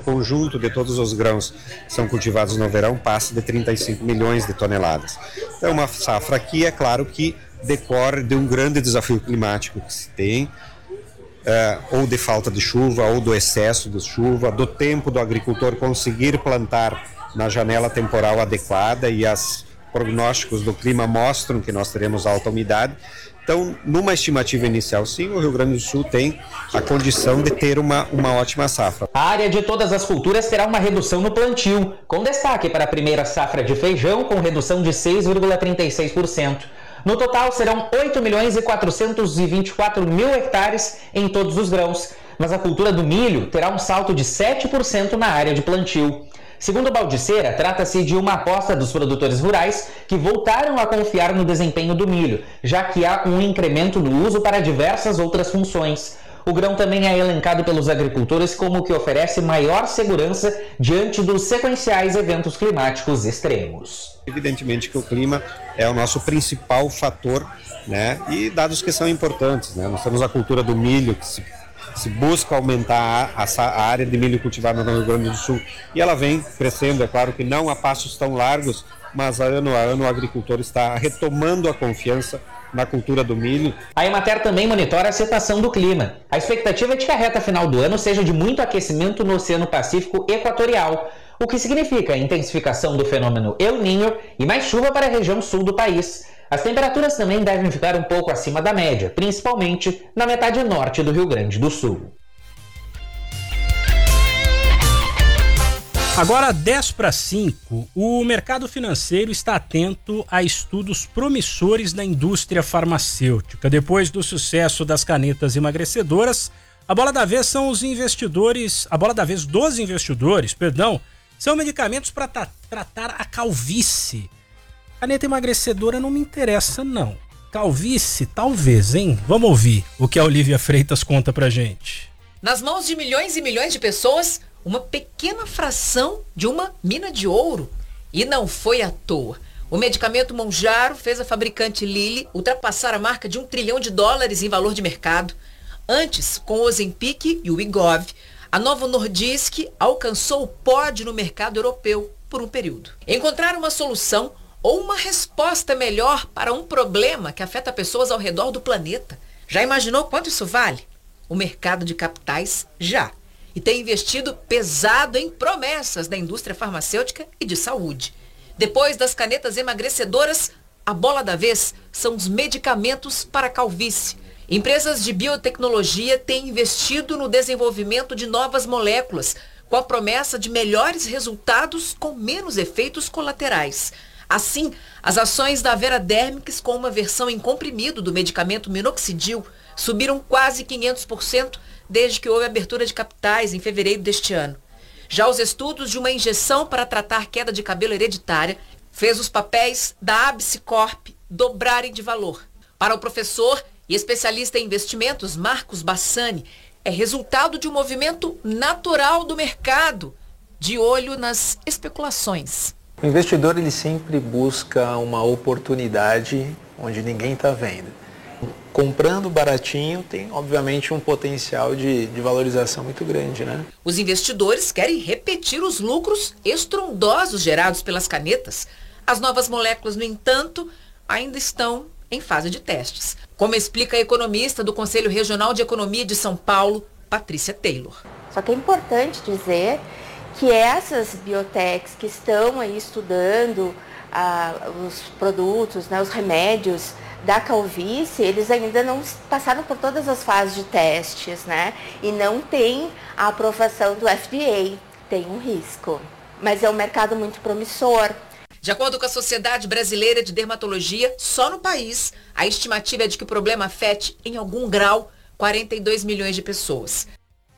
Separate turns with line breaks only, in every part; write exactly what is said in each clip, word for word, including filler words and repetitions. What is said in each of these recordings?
conjunto de todos os grãos que são cultivados no verão passa de trinta e cinco milhões de toneladas. Então, uma safra aqui, é claro que decorre de um grande desafio climático que se tem, Uh, ou de falta de chuva, ou do excesso de chuva, do tempo do agricultor conseguir plantar na janela temporal adequada, e os prognósticos do clima mostram que nós teremos alta umidade. Então, numa estimativa inicial, sim, o Rio Grande do Sul tem a condição de ter uma, uma ótima safra.
A área de todas as culturas terá uma redução no plantio, com destaque para a primeira safra de feijão, com redução de seis vírgula trinta e seis por cento. No total, serão oito milhões e quatrocentos e vinte e quatro mil hectares em todos os grãos, mas a cultura do milho terá um salto de sete por cento na área de plantio. Segundo Baldiceira, trata-se de uma aposta dos produtores rurais que voltaram a confiar no desempenho do milho, já que há um incremento no uso para diversas outras funções. O grão também é elencado pelos agricultores como o que oferece maior segurança diante dos sequenciais eventos climáticos extremos.
Evidentemente que o clima é o nosso principal fator, né? E dados que são importantes, né? Nós temos a cultura do milho, que se, se busca aumentar a, a área de milho cultivada no Rio Grande do Sul, e ela vem crescendo. É claro que não a passos tão largos, mas ano a ano o agricultor está retomando a confiança na cultura do milho.
A Emater também monitora a situação do clima. A expectativa é de que a reta final do ano seja de muito aquecimento no Oceano Pacífico Equatorial, o que significa a intensificação do fenômeno El Niño e mais chuva para a região sul do país. As temperaturas também devem ficar um pouco acima da média, principalmente na metade norte do Rio Grande do Sul.
Agora, dez para cinco, o mercado financeiro está atento a estudos promissores da indústria farmacêutica. Depois do sucesso das canetas emagrecedoras, a bola da vez são os investidores, a bola da vez dos investidores, perdão, são medicamentos para tra- tratar a calvície. Caneta emagrecedora não me interessa, não. Calvície, talvez, hein? Vamos ouvir o que a Olivia Freitas conta pra gente.
Nas mãos de milhões e milhões de pessoas, uma pequena fração de uma mina de ouro. E não foi à toa. O medicamento Mounjaro fez a fabricante Lilly ultrapassar a marca de um trilhão de dólares em valor de mercado. Antes, com o Ozempic e o Wegovy, a Novo Nordisk alcançou o pódio no mercado europeu por um período. Encontrar uma solução ou uma resposta melhor para um problema que afeta pessoas ao redor do planeta. Já imaginou quanto isso vale? O mercado de capitais já. E tem investido pesado em promessas da indústria farmacêutica e de saúde. Depois das canetas emagrecedoras, a bola da vez são os medicamentos para a calvície. Empresas de biotecnologia têm investido no desenvolvimento de novas moléculas, com a promessa de melhores resultados com menos efeitos colaterais. Assim, as ações da Veradermics, com uma versão em comprimido do medicamento minoxidil, subiram quase quinhentos por cento desde que houve abertura de capitais em fevereiro deste ano. Já os estudos de uma injeção para tratar queda de cabelo hereditária fez os papéis da Absicorp dobrarem de valor. Para o professor e especialista em investimentos Marcos Bassani, é resultado de um movimento natural do mercado, de olho nas especulações.
O investidor ele sempre busca uma oportunidade onde ninguém está vendo. Comprando baratinho tem, obviamente, um potencial de, de valorização muito grande, né?
Os investidores querem repetir os lucros estrondosos gerados pelas canetas. As novas moléculas, no entanto, ainda estão em fase de testes, como explica a economista do Conselho Regional de Economia de São Paulo, Patrícia Taylor.
Só que é importante dizer que essas biotechs que estão aí estudando ah, os produtos, né, os remédios da calvície, eles ainda não passaram por todas as fases de testes, né? E não tem a aprovação do F D A, tem um risco. Mas é um mercado muito promissor.
De acordo com a Sociedade Brasileira de Dermatologia, só no país, a estimativa é de que o problema afete, em algum grau, quarenta e dois milhões de pessoas.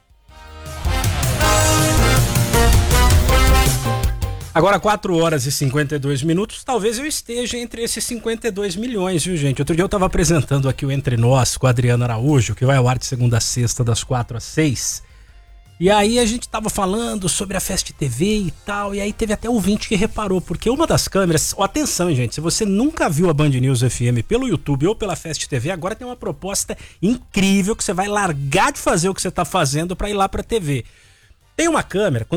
Agora quatro horas e cinquenta e dois minutos, talvez eu esteja entre esses cinquenta e dois milhões, viu, gente? Outro dia eu estava apresentando aqui o Entre Nós com o Adriano Araújo, que vai ao ar de segunda a sexta, das quatro às seis. E aí a gente estava falando sobre a Fast T V e tal, e aí teve até ouvinte que reparou, porque uma das câmeras... Oh, atenção, gente, se você nunca viu a Band News F M pelo YouTube ou pela Fast T V, agora tem uma proposta incrível que você vai largar de fazer o que você está fazendo para ir lá para a T V. Tem uma câmera...